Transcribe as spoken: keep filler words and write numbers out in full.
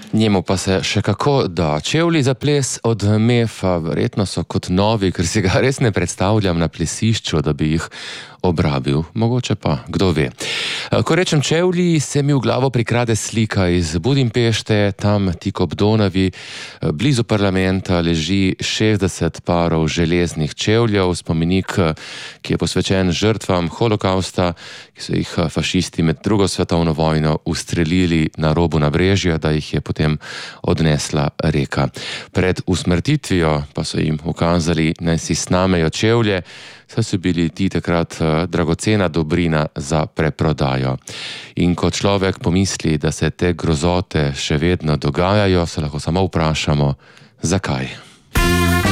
Njemu pa se še kako da. Čevlji za ples od Mefa verjetno so kot novi, ker si ga res ne predstavljam na plesišču, da bi jih obrabil. Mogoče pa, kdo ve. Ko rečem čevlji, se mi v glavo prikrade slika iz Budimpešte, tam tik ob Donavi, blizu parlamenta leži šestdeset parov železnih čevljev, spomenik, ki je posvečen žrtvam holokausta, ki so jih fašisti med drugo svetovno vojno ustrelili na robu Nabrežja, da jih je potem odnesla reka. Pred usmrtitvijo pa so jim ukazali, naj si snamejo čevlje, saj so bili ti takrat dragocena dobrina za preprodajo. In ko človek pomisli, da se te grozote še vedno dogajajo, se lahko samo vprašamo, zakaj.